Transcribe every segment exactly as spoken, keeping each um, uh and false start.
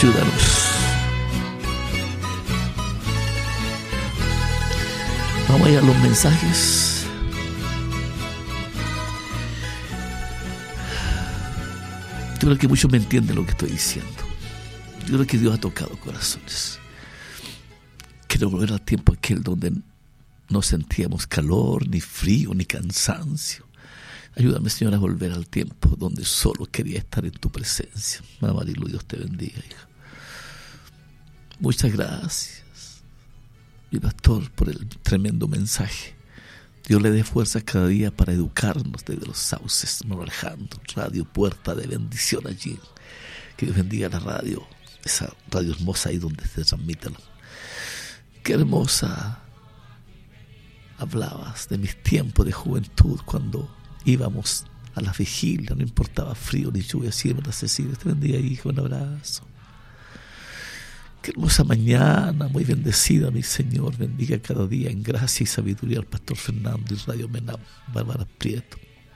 Ayúdanos. Vamos a ir a los mensajes. Yo creo que muchos me entienden lo que estoy diciendo. Yo creo que Dios ha tocado corazones. Quiero volver al tiempo aquel donde no sentíamos calor, ni frío, ni cansancio. Ayúdame, Señor, a volver al tiempo donde solo quería estar en tu presencia. Mamá Marilu, Dios te bendiga, hija. Muchas gracias, mi pastor, por el tremendo mensaje. Dios le dé fuerza cada día para educarnos desde los sauces, hermano Alejandro. Radio Puerta de Bendición allí. Que Dios bendiga la radio, esa radio hermosa ahí donde se transmite. Qué hermosa. Hablabas de mis tiempos de juventud cuando íbamos a la vigilia, no importaba frío ni lluvia. Sí, hermana Cecilia, te bendiga, hijo, un abrazo. Qué hermosa mañana, muy bendecida, mi Señor. Bendiga cada día en gracia y sabiduría al pastor Fernando y Radio Menam, Bárbara Prieto.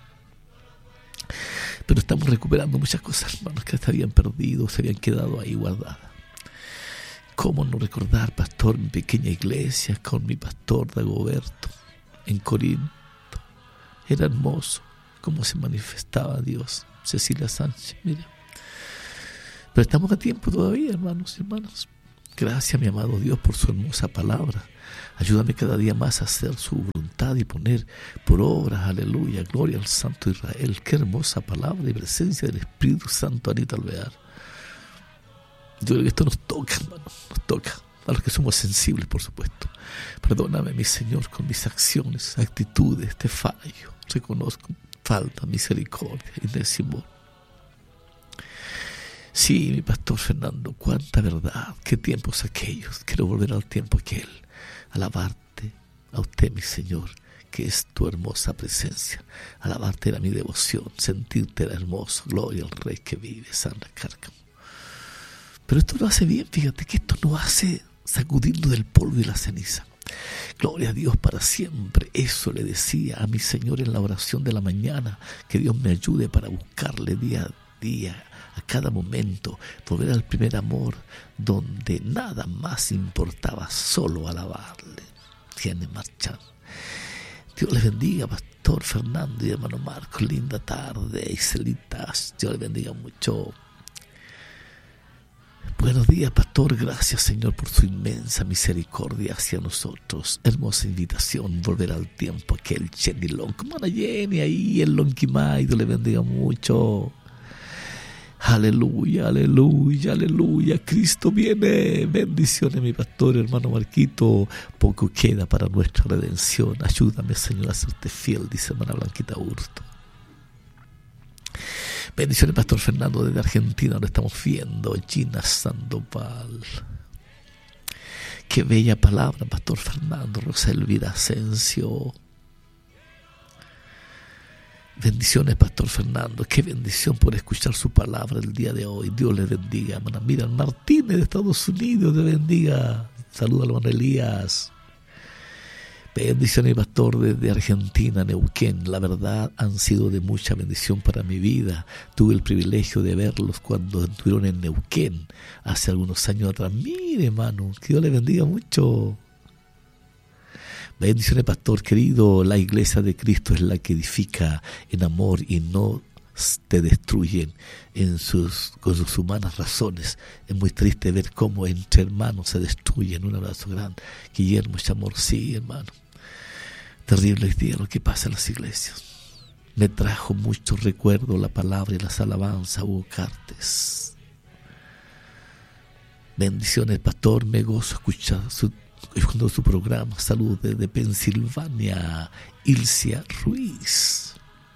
Pero estamos recuperando muchas cosas, hermanos, que se habían perdido, se habían quedado ahí guardadas. ¿Cómo no recordar, pastor, mi pequeña iglesia con mi pastor Dagoberto en Corinto? Era hermoso cómo se manifestaba Dios. Cecilia Sánchez, mira. Pero estamos a tiempo todavía, hermanos y hermanas. Gracias, mi amado Dios, por su hermosa palabra. Ayúdame cada día más a hacer su voluntad y poner por obra, aleluya, gloria al Santo Israel. Qué hermosa palabra y presencia del Espíritu Santo, Anita Alvear. Yo creo que esto nos toca, hermano, nos toca. A los que somos sensibles, por supuesto. Perdóname, mi Señor, con mis acciones, actitudes, te fallo. Reconozco falta, misericordia y decimos. Sí, mi pastor Fernando, cuánta verdad, qué tiempos aquellos. Quiero volver al tiempo aquel, alabarte a usted, mi Señor, que es tu hermosa presencia. Alabarte era mi devoción, sentirte era hermoso. Gloria al Rey que vive, Sandra Cárcamo. Pero esto lo hace bien, fíjate que esto nos hace sacudirnos del polvo y la ceniza. Gloria a Dios para siempre. Eso le decía a mi Señor en la oración de la mañana, que Dios me ayude para buscarle día a día, a cada momento, volver al primer amor, donde nada más importaba, solo alabarle. Tiene marchar. Dios les bendiga, pastor Fernando y hermano Marcos. Linda tarde, Iselitas. Dios les bendiga mucho. Buenos días, pastor. Gracias, Señor, por su inmensa misericordia hacia nosotros. Hermosa invitación, volver al tiempo aquel. Jenny Long, como Ana Jenny ahí en Lonquimay. Dios le bendiga mucho. Aleluya, aleluya, aleluya. Cristo viene. Bendiciones, mi pastor, hermano Marquito. Poco queda para nuestra redención. Ayúdame, Señor, a serte fiel, dice hermana Blanquita Hurto. Bendiciones, pastor Fernando, desde Argentina, donde estamos viendo. Gina Sandoval. Qué bella palabra, pastor Fernando. Rosa Elvira Asensio. Bendiciones, pastor Fernando. Qué bendición por escuchar su palabra el día de hoy. Dios le bendiga, hermana Miran Martínez de Estados Unidos. Dios le bendiga. Saludos al hermano Elías. Bendiciones, pastor, desde Argentina, Neuquén. La verdad, han sido de mucha bendición para mi vida. Tuve el privilegio de verlos cuando estuvieron en Neuquén hace algunos años atrás. Mire, hermano, que Dios le bendiga mucho. Bendiciones, pastor querido. La iglesia de Cristo es la que edifica en amor y no te destruyen en sus, con sus humanas razones. Es muy triste ver cómo entre hermanos se destruyen. Un abrazo grande. Guillermo Chamor, sí, hermano. Terrible día lo que pasa en las iglesias. Me trajo mucho recuerdo la palabra y las alabanzas, Hugo Cartes. Bendiciones, pastor. Me gozo escuchar su, escuchando su programa. Saludos desde Pensilvania, Ilcia Ruiz.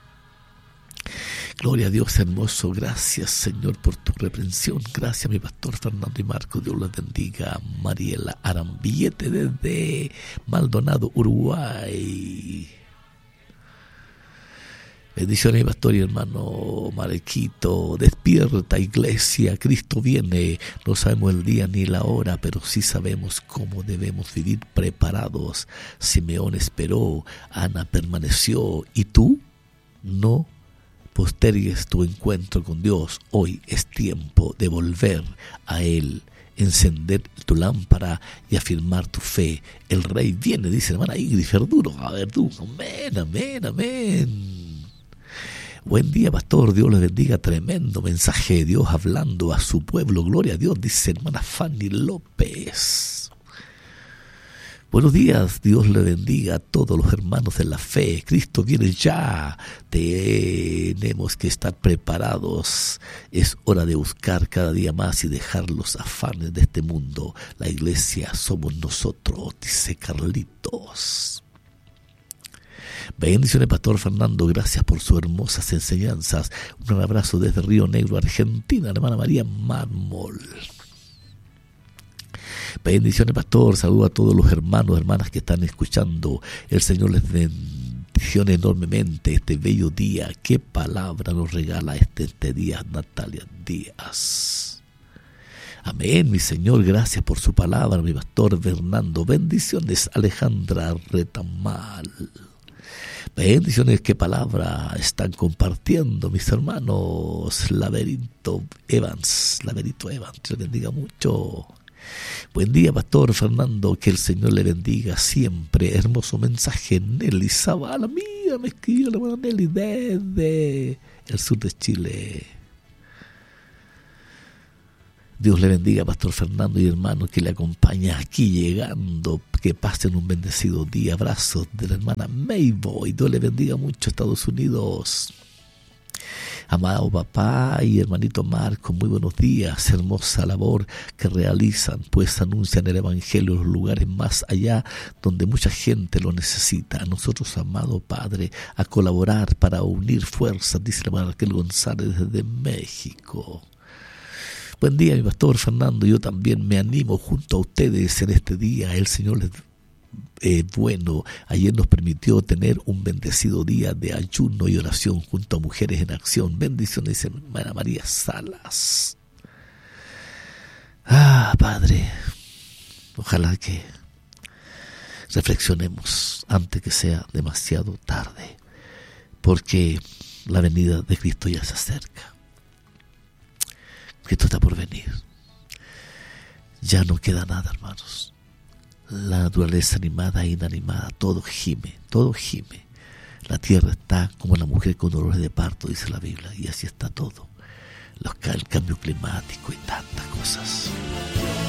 Gloria a Dios, hermoso. Gracias, Señor, por tu reprensión. Gracias, mi pastor Fernando y Marco. Dios los bendiga. Mariela Arambillete desde Maldonado, Uruguay. Bendiciones, mi pastor y hermano Marquito. Despierta, iglesia. Cristo viene. No sabemos el día ni la hora, pero sí sabemos cómo debemos vivir preparados. Simeón esperó, Ana permaneció. ¿Y tú? No postergues tu encuentro con Dios. Hoy es tiempo de volver a Él, encender tu lámpara y afirmar tu fe. El Rey viene, dice hermana Ingrid Verduro. A ver tú, amén, amén, amén. Buen día, pastor, Dios les bendiga. Tremendo mensaje de Dios hablando a su pueblo. Gloria a Dios, dice hermana Fanny López. Buenos días, Dios le bendiga a todos los hermanos de la fe. Cristo viene ya. Tenemos que estar preparados. Es hora de buscar cada día más y dejar los afanes de este mundo. La iglesia somos nosotros, dice Carlitos. Bendiciones, pastor Fernando, gracias por sus hermosas enseñanzas. Un abrazo desde Río Negro, Argentina, hermana María Mármol. Bendiciones, pastor, saludo a todos los hermanos, hermanas que están escuchando. El Señor les bendiciones enormemente este bello día. Qué palabra nos regala este, este día, Natalia Díaz. Amén, mi Señor, gracias por su palabra, mi pastor Fernando. Bendiciones, Alejandra Retamal. Bendiciones, qué palabra están compartiendo mis hermanos. Laberinto Evans, Laberinto Evans, te bendiga mucho. Buen día, pastor Fernando, que el Señor le bendiga siempre. Hermoso mensaje. Nelly Zavala, mira, me escribió la buena Nelly desde el sur de Chile. Dios le bendiga, pastor Fernando y hermano que le acompaña aquí llegando. Que pasen un bendecido día. Abrazos de la hermana Mayboy. Dios le bendiga mucho, Estados Unidos. Amado papá y hermanito Marco, muy buenos días. Hermosa labor que realizan, pues anuncian el Evangelio en los lugares más allá donde mucha gente lo necesita. A nosotros, amado Padre, a colaborar para unir fuerzas, dice la hermana Raquel González desde México. Buen día, mi pastor Fernando. Yo también me animo junto a ustedes en este día. El Señor les Eh, bueno, ayer nos permitió tener un bendecido día de ayuno y oración junto a Mujeres en Acción. Bendiciones, hermana María Salas. Ah, Padre, ojalá que reflexionemos antes que sea demasiado tarde, porque la venida de Cristo ya se acerca. Cristo está por venir. Ya no queda nada, hermanos. La naturaleza animada e inanimada, todo gime, todo gime. La tierra está como la mujer con dolores de parto, dice la Biblia, y así está todo. Los, el cambio climático y tantas cosas.